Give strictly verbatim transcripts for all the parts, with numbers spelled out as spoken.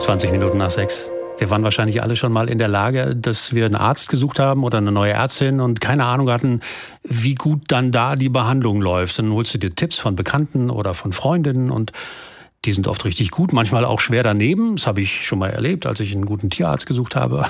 zwanzig Minuten nach sechs. Wir waren wahrscheinlich alle schon mal in der Lage, dass wir einen Arzt gesucht haben oder eine neue Ärztin und keine Ahnung hatten, wie gut dann da die Behandlung läuft. Dann holst du dir Tipps von Bekannten oder von Freundinnen und die sind oft richtig gut, manchmal auch schwer daneben. Das habe ich schon mal erlebt, als ich einen guten Tierarzt gesucht habe.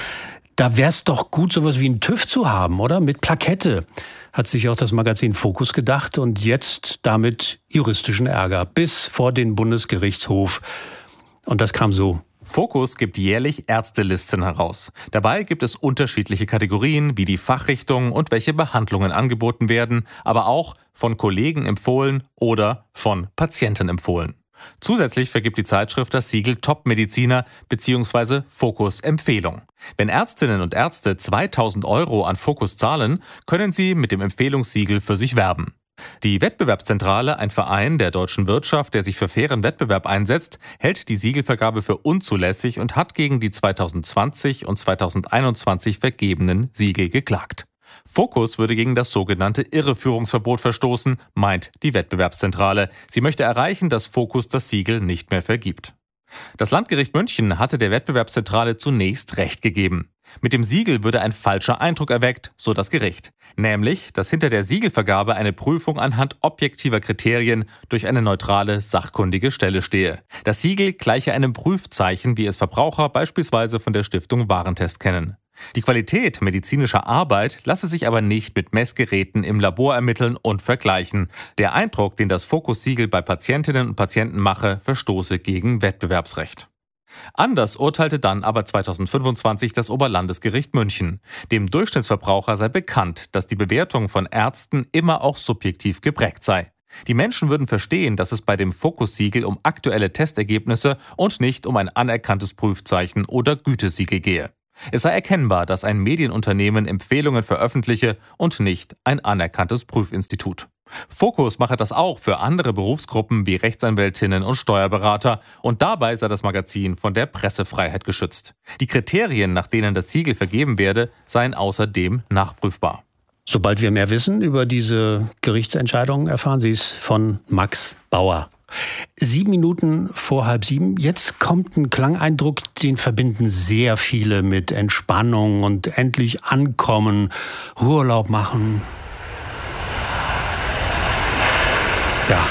Da wäre es doch gut, sowas wie einen TÜV zu haben, oder? Mit Plakette, hat sich auch das Magazin Focus gedacht und jetzt damit juristischen Ärger bis vor den Bundesgerichtshof. Und das kam so. Focus gibt jährlich Ärztelisten heraus. Dabei gibt es unterschiedliche Kategorien, wie die Fachrichtungen und welche Behandlungen angeboten werden, aber auch von Kollegen empfohlen oder von Patienten empfohlen. Zusätzlich vergibt die Zeitschrift das Siegel Top-Mediziner bzw. Focus-Empfehlung. Wenn Ärztinnen und Ärzte zweitausend Euro an Focus zahlen, können sie mit dem Empfehlungssiegel für sich werben. Die Wettbewerbszentrale, ein Verein der deutschen Wirtschaft, der sich für fairen Wettbewerb einsetzt, hält die Siegelvergabe für unzulässig und hat gegen die zweitausendzwanzig und zweitausendeinundzwanzig vergebenen Siegel geklagt. Focus würde gegen das sogenannte Irreführungsverbot verstoßen, meint die Wettbewerbszentrale. Sie möchte erreichen, dass Focus das Siegel nicht mehr vergibt. Das Landgericht München hatte der Wettbewerbszentrale zunächst Recht gegeben. Mit dem Siegel würde ein falscher Eindruck erweckt, so das Gericht. Nämlich, dass hinter der Siegelvergabe eine Prüfung anhand objektiver Kriterien durch eine neutrale, sachkundige Stelle stehe. Das Siegel gleiche einem Prüfzeichen, wie es Verbraucher beispielsweise von der Stiftung Warentest kennen. Die Qualität medizinischer Arbeit lasse sich aber nicht mit Messgeräten im Labor ermitteln und vergleichen. Der Eindruck, den das Focus-Siegel bei Patientinnen und Patienten mache, verstoße gegen Wettbewerbsrecht. Anders urteilte dann aber zweitausendfünfundzwanzig das Oberlandesgericht München. Dem Durchschnittsverbraucher sei bekannt, dass die Bewertung von Ärzten immer auch subjektiv geprägt sei. Die Menschen würden verstehen, dass es bei dem Focus-Siegel um aktuelle Testergebnisse und nicht um ein anerkanntes Prüfzeichen oder Gütesiegel gehe. Es sei erkennbar, dass ein Medienunternehmen Empfehlungen veröffentliche und nicht ein anerkanntes Prüfinstitut. Focus mache das auch für andere Berufsgruppen wie Rechtsanwältinnen und Steuerberater und dabei sei das Magazin von der Pressefreiheit geschützt. Die Kriterien, nach denen das Siegel vergeben werde, seien außerdem nachprüfbar. Sobald wir mehr wissen über diese Gerichtsentscheidung, erfahren Sie es von Max Bauer. Sieben Minuten vor halb sieben. Jetzt kommt ein Klangeindruck, den verbinden sehr viele mit Entspannung und endlich ankommen, Urlaub machen. Ja,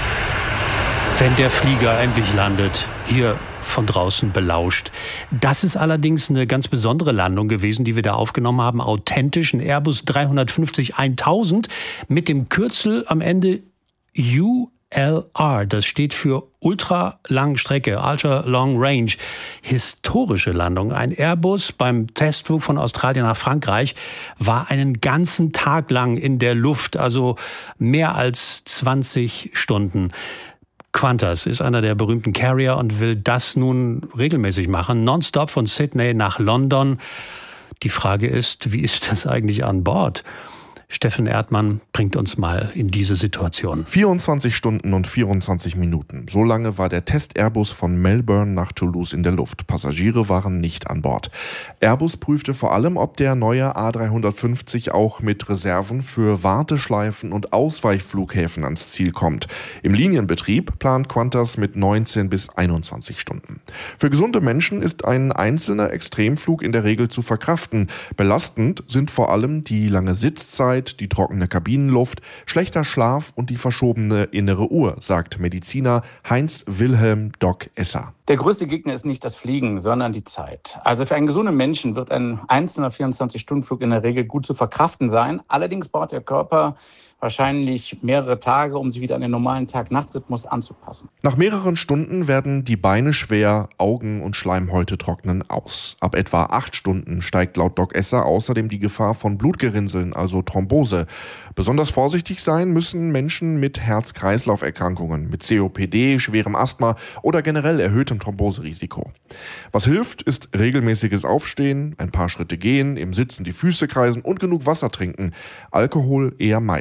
wenn der Flieger endlich landet, hier von draußen belauscht. Das ist allerdings eine ganz besondere Landung gewesen, die wir da aufgenommen haben. Authentisch, ein Airbus dreihundertfünfzig tausend mit dem Kürzel am Ende U L R, das steht für Ultra-Langstrecke, Ultra Long Range. Historische Landung. Ein Airbus beim Testflug von Australien nach Frankreich war einen ganzen Tag lang in der Luft, also mehr als zwanzig Stunden. Qantas ist einer der berühmten Carrier und will das nun regelmäßig machen. Nonstop von Sydney nach London. Die Frage ist, wie ist das eigentlich an Bord? Steffen Erdmann bringt uns mal in diese Situation. vierundzwanzig Stunden und vierundzwanzig Minuten. So lange war der Test-Airbus von Melbourne nach Toulouse in der Luft. Passagiere waren nicht an Bord. Airbus prüfte vor allem, ob der neue A dreihundertfünfzig auch mit Reserven für Warteschleifen und Ausweichflughäfen ans Ziel kommt. Im Linienbetrieb plant Qantas mit neunzehn bis einundzwanzig Stunden. Für gesunde Menschen ist ein einzelner Extremflug in der Regel zu verkraften. Belastend sind vor allem die lange Sitzzeit, die trockene Kabinenluft, schlechter Schlaf und die verschobene innere Uhr, sagt Mediziner Heinz-Wilhelm Doc Esser. Der größte Gegner ist nicht das Fliegen, sondern die Zeit. Also für einen gesunden Menschen wird ein einzelner vierundzwanzig-Stunden-Flug in der Regel gut zu verkraften sein. Allerdings braucht der Körper wahrscheinlich mehrere Tage, um sich wieder an den normalen Tag-Nacht-Rhythmus anzupassen. Nach mehreren Stunden werden die Beine schwer, Augen und Schleimhäute trocknen aus. Ab etwa acht Stunden steigt laut Doc Esser außerdem die Gefahr von Blutgerinnseln, also Thrombose. Besonders vorsichtig sein müssen Menschen mit Herz-Kreislauf-Erkrankungen, mit C O P D, schwerem Asthma oder generell erhöhtem Thromboserisiko. Was hilft, ist regelmäßiges Aufstehen, ein paar Schritte gehen, im Sitzen die Füße kreisen und genug Wasser trinken. Alkohol eher meiden.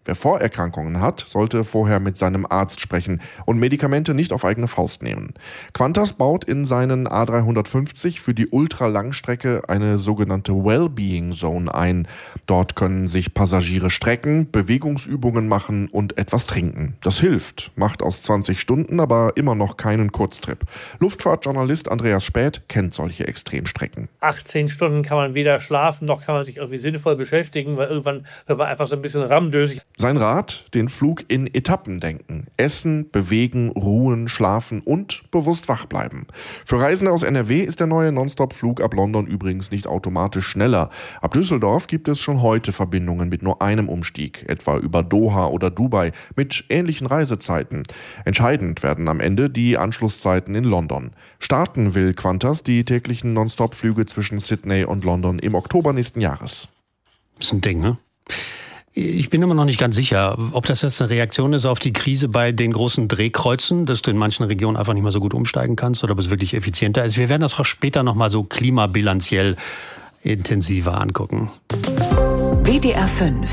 Wer Vorerkrankungen hat, sollte vorher mit seinem Arzt sprechen und Medikamente nicht auf eigene Faust nehmen. Qantas baut in seinen A dreihundertfünfzig für die Ultralangstrecke eine sogenannte Wellbeing Zone ein. Dort können sich Passagiere strecken, Bewegungsübungen machen und etwas trinken. Das hilft, macht aus zwanzig Stunden aber immer noch keinen Kurztrip. Luftfahrtjournalist Andreas Späth kennt solche Extremstrecken. achtzehn Stunden kann man weder schlafen, noch kann man sich irgendwie sinnvoll beschäftigen, weil irgendwann wird man einfach so ein bisschen rammdösig. Sein Rat, den Flug in Etappen denken. Essen, bewegen, ruhen, schlafen und bewusst wach bleiben. Für Reisende aus N R W ist der neue Nonstop-Flug ab London übrigens nicht automatisch schneller. Ab Düsseldorf gibt es schon heute Verbindungen mit nur einem Umstieg, etwa über Doha oder Dubai, mit ähnlichen Reisezeiten. Entscheidend werden am Ende die Anschlusszeiten in London. Starten will Qantas die täglichen Nonstop-Flüge zwischen Sydney und London im Oktober nächsten Jahres. Das ist ein Ding, ne? Ich bin immer noch nicht ganz sicher, ob das jetzt eine Reaktion ist auf die Krise bei den großen Drehkreuzen, dass du in manchen Regionen einfach nicht mehr so gut umsteigen kannst oder ob es wirklich effizienter ist. Wir werden das auch später noch mal so klimabilanziell intensiver angucken. W D R fünf.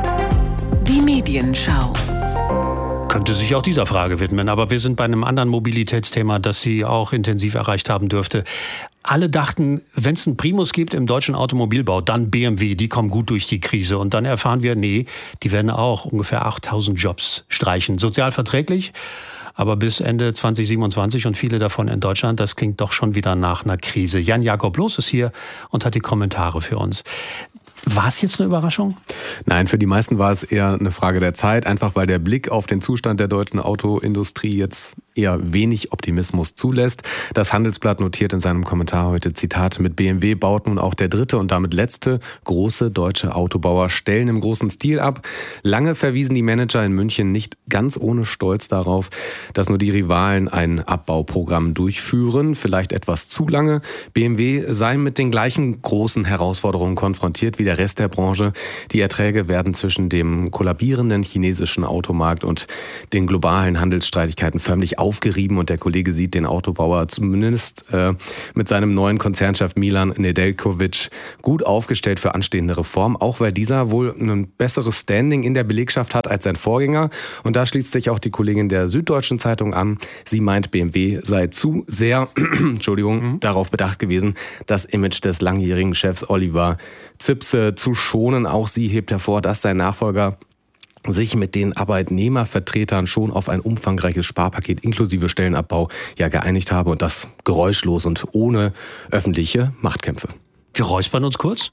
Die Medienschau. Könnte sich auch dieser Frage widmen, aber wir sind bei einem anderen Mobilitätsthema, das Sie auch intensiv erreicht haben dürfte. Alle dachten, wenn es einen Primus gibt im deutschen Automobilbau, dann B M W, die kommen gut durch die Krise. Und dann erfahren wir, nee, die werden auch ungefähr achttausend Jobs streichen. Sozial verträglich, aber bis Ende zwanzig siebenundzwanzig und viele davon in Deutschland, das klingt doch schon wieder nach einer Krise. Jan-Jakob Loos ist hier und hat die Kommentare für uns. War es jetzt eine Überraschung? Nein, für die meisten war es eher eine Frage der Zeit, einfach weil der Blick auf den Zustand der deutschen Autoindustrie jetzt eher wenig Optimismus zulässt. Das Handelsblatt notiert in seinem Kommentar heute, Zitat, mit B M W baut nun auch der dritte und damit letzte große deutsche Autobauer Stellen im großen Stil ab. Lange verwiesen die Manager in München nicht ganz ohne Stolz darauf, dass nur die Rivalen ein Abbauprogramm durchführen, vielleicht etwas zu lange. B M W sei mit den gleichen großen Herausforderungen konfrontiert wie der Rest der Branche. Die Erträge werden zwischen dem kollabierenden chinesischen Automarkt und den globalen Handelsstreitigkeiten förmlich aufgerieben und der Kollege sieht den Autobauer zumindest äh, mit seinem neuen Konzernchef Milan Nedeljkovic gut aufgestellt für anstehende Reformen, auch weil dieser wohl ein besseres Standing in der Belegschaft hat als sein Vorgänger. Und da schließt sich auch die Kollegin der Süddeutschen Zeitung an. Sie meint, B M W sei zu sehr Entschuldigung, mhm. darauf bedacht gewesen, das Image des langjährigen Chefs Oliver Zipse zu schonen. Auch sie hebt hervor, dass sein Nachfolger sich mit den Arbeitnehmervertretern schon auf ein umfangreiches Sparpaket inklusive Stellenabbau ja geeinigt habe und das geräuschlos und ohne öffentliche Machtkämpfe. Wir räuspern uns kurz.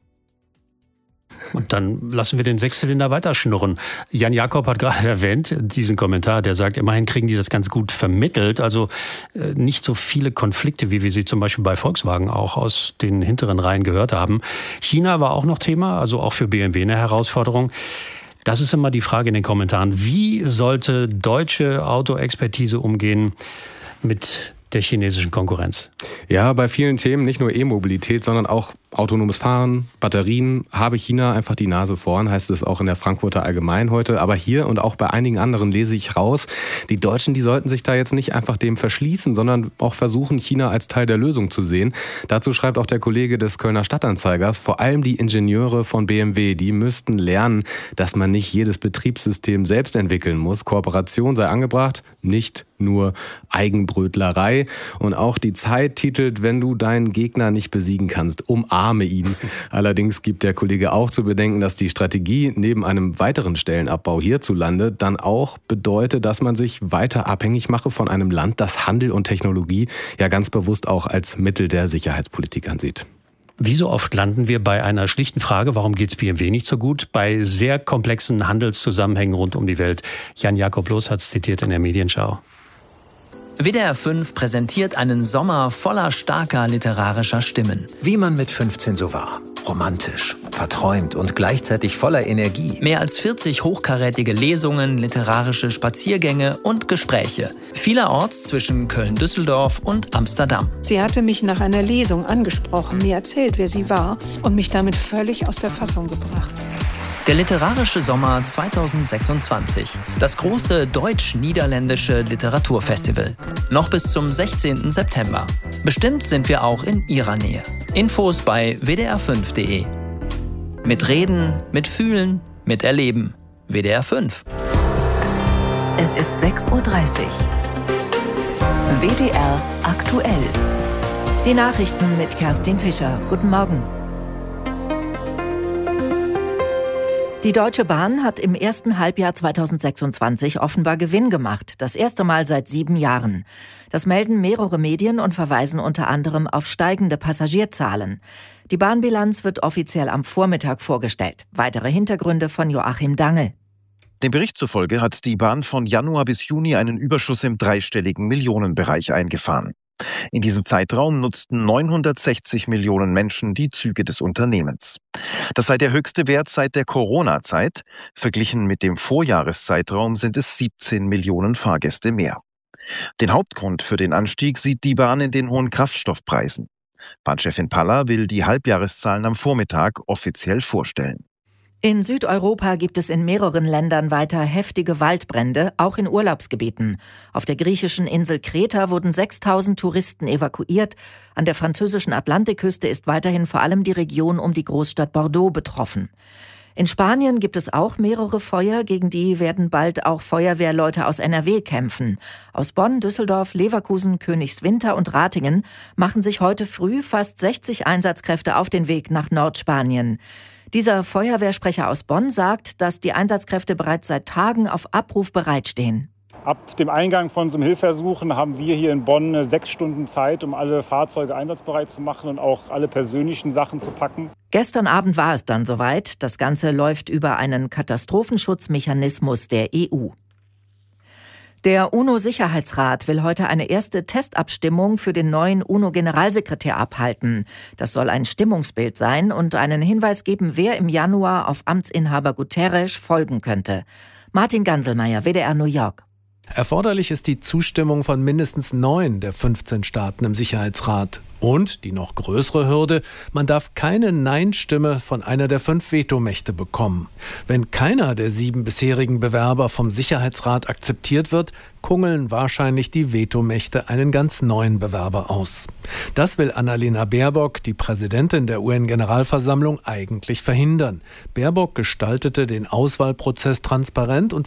Und dann lassen wir den Sechszylinder weiterschnurren. Jan Jakob hat gerade erwähnt, diesen Kommentar, der sagt, immerhin kriegen die das ganz gut vermittelt. Also äh, nicht so viele Konflikte, wie wir sie zum Beispiel bei Volkswagen auch aus den hinteren Reihen gehört haben. China war auch noch Thema, also auch für B M W eine Herausforderung. Das ist immer die Frage in den Kommentaren. Wie sollte deutsche Autoexpertise umgehen mit der chinesischen Konkurrenz? Ja, bei vielen Themen, nicht nur E-Mobilität, sondern auch autonomes Fahren, Batterien, habe China einfach die Nase vorn, heißt es auch in der Frankfurter Allgemein heute. Aber hier und auch bei einigen anderen lese ich raus, die Deutschen, die sollten sich da jetzt nicht einfach dem verschließen, sondern auch versuchen, China als Teil der Lösung zu sehen. Dazu schreibt auch der Kollege des Kölner Stadtanzeigers, vor allem die Ingenieure von B M W, die müssten lernen, dass man nicht jedes Betriebssystem selbst entwickeln muss. Kooperation sei angebracht, nicht nur Eigenbrötlerei. Und auch die Zeit titelt, wenn du deinen Gegner nicht besiegen kannst, umarme ihn. Allerdings gibt der Kollege auch zu bedenken, dass die Strategie neben einem weiteren Stellenabbau hierzulande dann auch bedeutet, dass man sich weiter abhängig mache von einem Land, das Handel und Technologie ja ganz bewusst auch als Mittel der Sicherheitspolitik ansieht. Wie so oft landen wir bei einer schlichten Frage, warum geht es B M W nicht so gut, bei sehr komplexen Handelszusammenhängen rund um die Welt. Jan-Jakob Loos hat es zitiert in der Medienschau. W D R fünf präsentiert einen Sommer voller starker literarischer Stimmen. Wie man mit fünfzehn so war. Romantisch, verträumt und gleichzeitig voller Energie. Mehr als vierzig hochkarätige Lesungen, literarische Spaziergänge und Gespräche. Vielerorts zwischen Köln-Düsseldorf und Amsterdam. Sie hatte mich nach einer Lesung angesprochen, mir erzählt, wer sie war und mich damit völlig aus der Fassung gebracht. Der literarische Sommer zweitausendsechsundzwanzig. Das große deutsch-niederländische Literaturfestival. Noch bis zum sechzehnten September. Bestimmt sind wir auch in Ihrer Nähe. Infos bei w d r fünf punkt d e. Mit Reden, mit Fühlen, mit Erleben. W D R fünf. Es ist sechs Uhr dreißig. W D R aktuell. Die Nachrichten mit Kerstin Fischer. Guten Morgen. Die Deutsche Bahn hat im ersten Halbjahr zweitausendsechsundzwanzig offenbar Gewinn gemacht. Das erste Mal seit sieben Jahren. Das melden mehrere Medien und verweisen unter anderem auf steigende Passagierzahlen. Die Bahnbilanz wird offiziell am Vormittag vorgestellt. Weitere Hintergründe von Joachim Dangel. Dem Bericht zufolge hat die Bahn von Januar bis Juni einen Überschuss im dreistelligen Millionenbereich eingefahren. In diesem Zeitraum nutzten neunhundertsechzig Millionen Menschen die Züge des Unternehmens. Das sei der höchste Wert seit der Corona-Zeit. Verglichen mit dem Vorjahreszeitraum sind es siebzehn Millionen Fahrgäste mehr. Den Hauptgrund für den Anstieg sieht die Bahn in den hohen Kraftstoffpreisen. Bahnchefin Palla will die Halbjahreszahlen am Vormittag offiziell vorstellen. In Südeuropa gibt es in mehreren Ländern weiter heftige Waldbrände, auch in Urlaubsgebieten. Auf der griechischen Insel Kreta wurden sechstausend Touristen evakuiert. An der französischen Atlantikküste ist weiterhin vor allem die Region um die Großstadt Bordeaux betroffen. In Spanien gibt es auch mehrere Feuer, gegen die werden bald auch Feuerwehrleute aus N R W kämpfen. Aus Bonn, Düsseldorf, Leverkusen, Königswinter und Ratingen machen sich heute früh fast sechzig Einsatzkräfte auf den Weg nach Nordspanien. Dieser Feuerwehrsprecher aus Bonn sagt, dass die Einsatzkräfte bereits seit Tagen auf Abruf bereitstehen. Ab dem Eingang von so einem Hilfsersuchen haben wir hier in Bonn sechs Stunden Zeit, um alle Fahrzeuge einsatzbereit zu machen und auch alle persönlichen Sachen zu packen. Gestern Abend war es dann soweit. Das Ganze läuft über einen Katastrophenschutzmechanismus der E U. Der UNO-Sicherheitsrat will heute eine erste Testabstimmung für den neuen UNO-Generalsekretär abhalten. Das soll ein Stimmungsbild sein und einen Hinweis geben, wer im Januar auf Amtsinhaber Guterres folgen könnte. Martin Ganselmeier, W D R New York. Erforderlich ist die Zustimmung von mindestens neun der fünfzehn Staaten im Sicherheitsrat. Und, die noch größere Hürde, man darf keine Nein-Stimme von einer der fünf Vetomächte bekommen. Wenn keiner der sieben bisherigen Bewerber vom Sicherheitsrat akzeptiert wird, kungeln wahrscheinlich die Vetomächte einen ganz neuen Bewerber aus. Das will Annalena Baerbock, die Präsidentin der U N-Generalversammlung, eigentlich verhindern. Baerbock gestaltete den Auswahlprozess transparent und